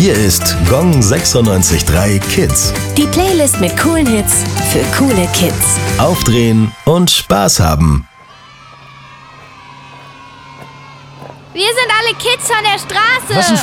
Hier ist Gong 96.3 Kids. Die Playlist mit coolen Hits für coole Kids. Aufdrehen und Spaß haben. Wir sind alle Kids von der Straße. Was ist